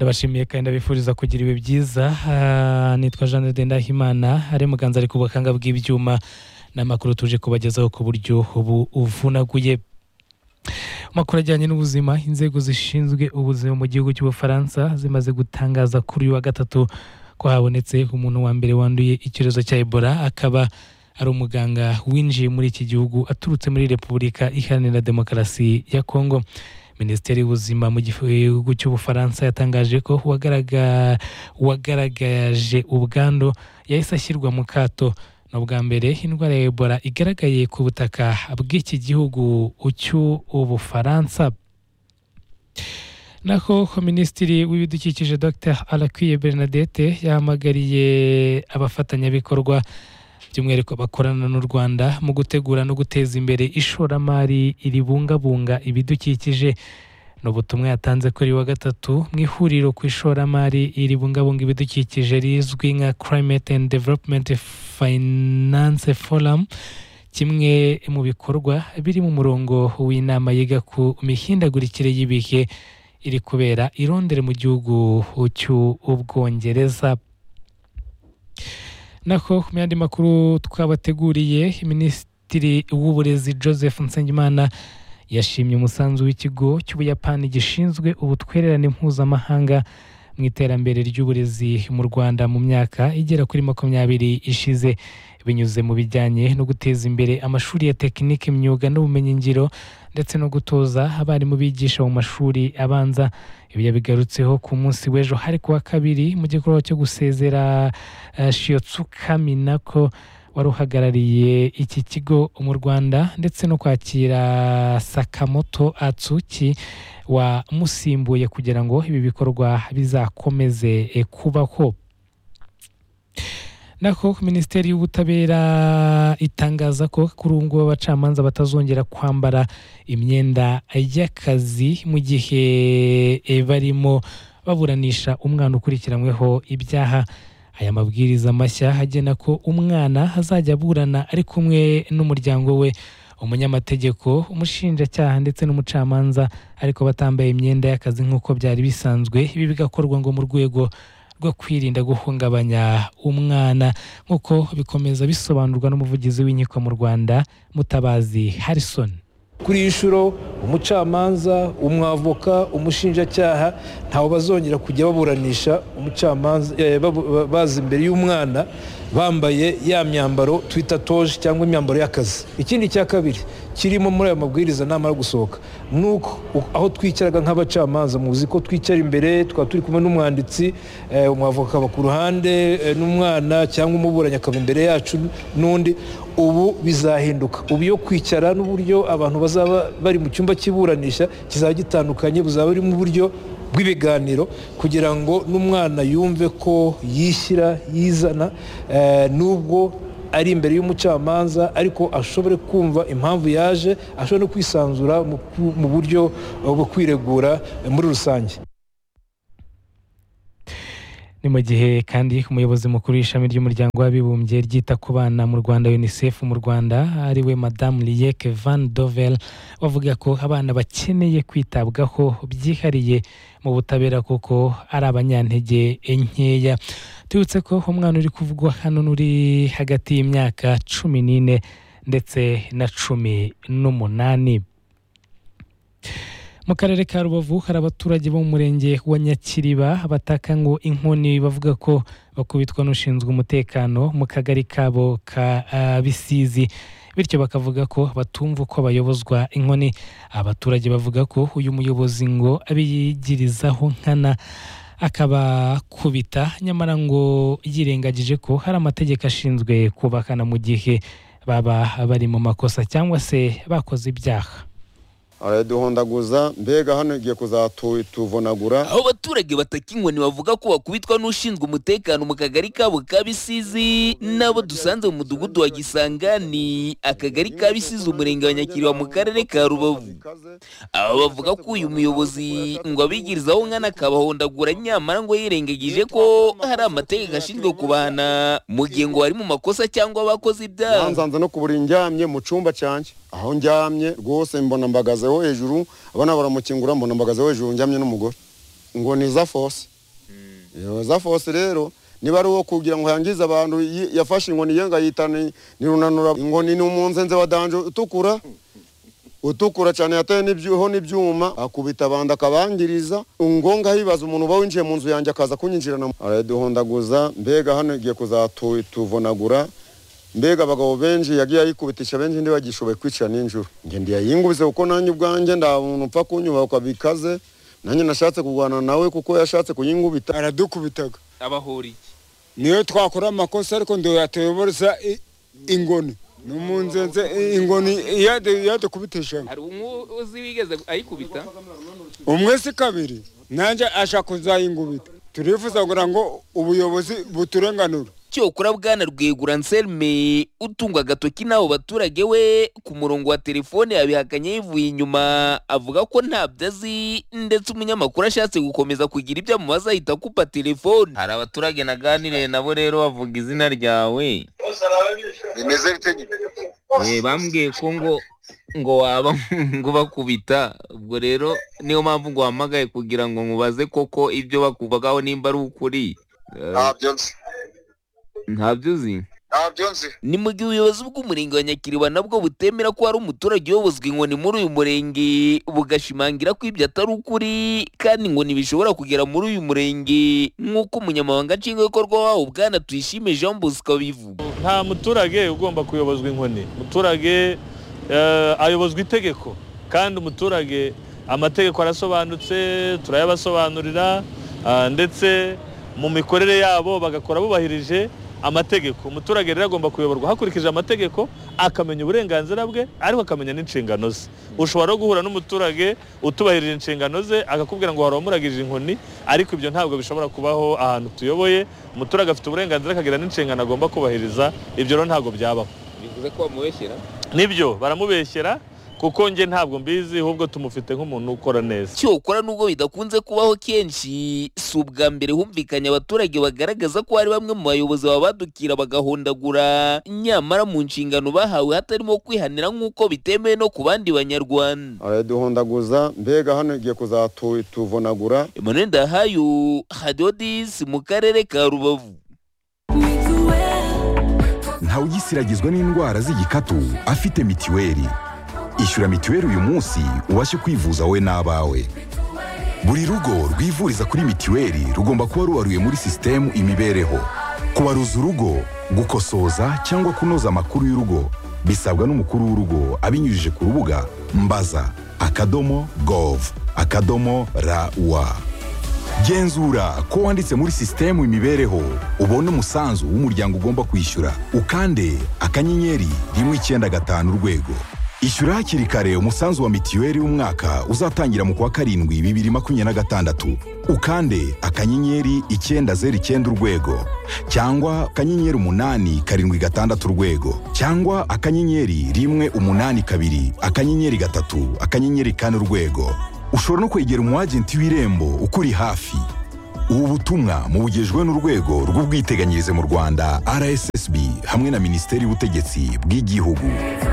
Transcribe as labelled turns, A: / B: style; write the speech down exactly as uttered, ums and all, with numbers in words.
A: ndabashimiye kandi ndabifuriza kugira ibi byiza. Uh, nitwa Jean de Ndahimana ari muganza ari kubakanga bw'ibyuma n'amakuru tuje kubagezaho ku buryo ubu uvunaguye. Makuru ajyanye n'ubuzima, inzego zishinzwe ubuzima mu gihugu cy'Ubufaransa zimaze gutangaza kuri uyu wa gatatu ko habonetse umuntu wa mbere wanduye icyorezo cya Ebola, akaba ari umuganga winjiye muri iki gihugu aturutse muri Repubulika Iharanira Demokarasi ya Kongo. Minisiteri y'ubuzima mu gihugu cy'Ubufaransa yatangaje ko wagaragaje wagaragaje ubwandu yahise ashyirwa mu kato. N'ubwa mbere indwara ya Ebola igaragaye ku butaka bw'iki gihugu cy'Ubufaransa. Naho Minisitiri w'ibidukikije Dr Alakwiye Bernadette yahamagariye abafatanyabikorwa by'umwihariko bakorana n'u Rwanda mu gutegura no guteza imbere ishoramari iribungabunga ibidukikije. N'ubutumwa yatanze kuri wa gatatu mu ihuriro ku ishoramari iribungabunga ibidukikije rizwi nka Climate and Development Finance Forum, kimwe mu bikorwa biri mu murongo w'inama yiga ku mihindagurikire y'ibihe iri kubera i Londres mu gihugu cy'Ubwongereza. Naho mu yandi makuru twabateguriye, Minisitiri w'Uburezi Joseph Nsengimana yashimye umusanzu w'ikigo cy'Ubuyapani gishinzwe ubutwererane mpuzamahanga mu iterambere ry'uburezi mu Rwanda mu myaka igera kuri makumyabiri ishize, binyuze mu bijyanye no guteza imbere amashuri ya tekinike, imyuga n'ubumenyingiro ndetse no gutoza abarimu bigisha mu mashuri abanza. Ibi yabigarutseho ku munsi w'ejo hari kuwa kabiri mu gikorwa cyo gusezera uh, Shiotsuka Minako wari uhagarariye iki kigo mu Rwanda, ndetse no kwakira Sakamoto Atsuki wamusimbuye kugira ngo ibi bikorwa bizakomeze e, kubaho. Naho Minisiteri y'Ubutabera itangaza ko kuri ubu ngubu abacamanza batazongera kwambara imyenda y'akazi mu gihe e, barimo baburanisha umwana ukurikiranyweho ibyaha. Aya mabwiriza mashya agena ko umwana azajya aburana ari kumwe n'umuryango we, umunyamategeko, umushinjacyaha ndetse n'umucamanza, ariko batambaye imyenda y'akazi nk'uko byari bisanzwe. Ibi bigakorwa ngo mu rwego rwo kwirinda guhungabanya umwana, nk'uko bikomeza bisobanurwa n'umuvugizi w'inkiko mu Rwanda Mutabazi Harrison.
B: Kuri inshuro umucamanza, umwavoka, umushinjacyaha ntawe bazongera kujya baburanisha umucamanza baza imbere y'umwana bambaye ya myambaro twita toje cyangwa imyambaro y'akazi. Ikindi cya kabiri kirimo muri aya mabwiriza namara gusohoka nuko aho twicaraga nk'abacamanza, muzi ko twicara imbere twaba turi kumwe n'umwanditsi, umwavoka aba ku ruhande n'umwana cyangwa umuburanyi akaba imbere yacu n'undi. Ubu bizahinduka, ubu yo kwicara n'uburyo abantu bazaba bari mu cyumba cy'iburanisha kizaba gitandukanye, buzaba buri mu buryo bw'ibiganiro kugira ngo n'umwana yumve ko yishyira yizana, nubwo ari imbere y'umucamanza ariko ashobore kumva impamvu yaje, ashobore no kwisanzura mu buryo bwo kwiregura muri rusange.
A: Ni mu gihe kandi umuyobozi mukuru w'ishami ry'umuryango w'abibumbye ryita ku bana mu Rwanda UNICEF mu Rwanda ariwe Madame Lieke Van Dovel bavuga ko abana bakeneye kwitabwaho byihariye mu butabera kuko ari abanyantege nkeya. Tubutse ko umwana uri kuvugwa hano uri hagati y'imyaka cumi n'ine ndetse na cumi n'umunani. Mu karere ka Rubavu hari abaturage bo mu murenge wa Nyakiriba bataka ngo inkoni, bavuga ko bakubitwa n'ushinzwe umutekano mu kagari kabo ka uh, Bisizi, bityo bakavuga ko batumva uko bayobozwa inkoni. Abaturage bavuga ko uyu muyobozi ngo abiyigirizaho nkana akabakubita, nyamara ngo yirengagije ko hari amategeko ashinzwe kubakana mu gihe baba bari mu makosa cyangwa se bakoze ibyaha.
C: araduhondaguza mbega hano igiye kuzatuvunagura.
D: Aho baturage bataka inkoni bavuga ko bakubitwa n'ushinzwe umutekano mu kagari kabo ka Bisizi, nabo dusanze mu mudugudu wa Gisangani, akagari ka Bisizi, umurenge wa Nyakiriba mu karere ka Rubavu. Aba bavuga ko uyu muyobozi ngo abigirizaho nkana akabahondagura, nyamara ngo yirengagije ko hari amategeko ashinzwe kubahana mu gihe ngo bari mu makosa cyangwa bakoze ibyaha.
C: Nzanze no kubura indyamye mu cyumba cyanjye, aho njyamye rwose mbona mbagazeho hejuru, abana baramukingura mbona mbagazeho hejuru njyamye n'umugore ngo niza force. yoza fose rero niba ari uwo kugira ngo yangize abantu yafashe inkoni yenga yitana ni runanura inkoni ni umunzenze wa danje utukura utukura cyane yataye n'ibyuho n'ibyuma akubita abandi akabangiriza ungonga hibaza umuntu uba winjiye mu nzu yanjye akaza kunyinjirana araduhondaguza mbega hano igiye kuzatuvunagura mbega abagabo benshi yagiye ayikubitisha benshi ndi bagishoboye kwicara n'injuru nge ndi yayingubise kuko nanjye ubwanjye nda muntu upfa kunyuba ukabikaze nanjye nashatse kurwana nawe kuko yashatse kuyinkubita
E: aradukubitaga
D: abahora iki
E: niyo twakora amakosa ariko ndo yatuyobora ingoni numunzenze ingoni yade yade kubitisha
D: hari umuzi wigeze ayikubita
E: umwe si kabiri nanje ashaka kuzayingubita turifuza kugira ngo ubuyobozi buturenganura
D: cyokora bwana Rwegura Anselme utungwa agatoki n'abo baturage we ku murongo wa telefone yabihakanye yivuye inyuma avuga ko ntabyo azi ndetse umunyamakuru ashatse gukomeza kugira ibyo amubaza ahita akupa telefone. Hari abaturage naganiriye nabo rero bavuga izina ryawe
C: bimeze bite
D: eh bambwiye ko ngo ngo waba ngo bakubita ubwo rero niyo mpamvu ngo hamagaye kugira ngo mubaze koko ibyo bakuvagaho nimba ari ukuri.
C: ntabyo nzi
D: ntabyo uzi
C: ntabyo nzi
D: ni mu gihe ubuyobozi bw'umurenge wa Nyakiriba nabwo butemera ko hari umuturage uyobozwa inkoni muri uyu murenge bugashimangira ko ibyo atari ukuri kandi inkoni bishobora kugera muri uyu murenge nk'uko umunyamabanga nshingwabikorwa wawo bwana Tuyishime Jean Bosco bivuga.
F: Nta muturage ugomba kuyobozwa inkoni, umuturage uh, ayobozwa itegeko kandi umuturage amategeko arasobanutse turayabasobanurira uh, ndetse mu mikorere yabo bagakora bubahirije amategeko. Umuturage rero agomba kuyoborwa hakurikije amategeko akamenya uburenganzira bwe ariko akamenya n'inshingano ze. Ushobora guhura n'umuturage utubahirije inshingano ze akakubwira ngo waramuragije inkoni ariko ibyo ntabwo bishobora kubaho ahantu tuyoboye. Umuturage afite uburenganzira akagira n'inshingano agomba kubahiriza, ibyo rero ntabwo byabaho.
D: Bivuze ko bamubeshyera?
F: Nibyo baramubeshyera kuko nge ntabwo mbizi ahubwo tumufite nk'umuntu ukora neza.
D: Cyokora nubwo bidakunze kubaho kenshi si ubwa mbere humvikanye abaturage bagaragaza ko hari bamwe mu bayobozi babadukira bagahondagura nyamara mu nshingano bahawe hatarimo kwihanira nk'uko bitemewe no ku bandi banyarwanda.
C: araduhondaguza mbega hano igiye kuzatuvunagura.
D: Emmanuel Ndahayo, Hadodis mu karere ka Rubavu.
G: Ntawe ugisiragizwa n'indwara z'igikatu afite mitiweli. Ishyura mitiweli uyu munsi ubashe kwivuza wowe n'abawe. Buri rugo rwivuriza kuri mitiweli rugomba kuba ruwaruye muri sisitemu imibereho. Kubaruza urugo, gukosoza cyangwa kunoza amakuru y'urugo bisabwa n'umukuru w'urugo abinyujije ku rubuga mbaza akadomo gov akadomo rawa. Genzura ko wanditse muri sisitemu imibereho ubone umusanzu w'umuryango ugomba kwishyura ukande akanyenyeri rimwe icyenda gatanu urwego. Ishyura hakiri kare umusanzu wa mitiweli w'umwaka uzatangira mu kwa karindwi bibiri makumyabiri na gatandatu. Ukande akanyenyeri icyenda zeru icyenda urwego cyangwa akanyenyeri umunani karindwi gatandatu urwego cyangwa akanyenyeri rimwe umunani kabiri akanyenyeri gatatu akanyenyeri kane urwego. Ushobora no kwegera umwagenti w'Irembo ukuri hafi. Ubu butumwa mubugejwe n'urwego rw'ubwiteganyirize mu Rwanda R S S B hamwe na Minisiteri y'Ubutegetsi bw'Igihugu.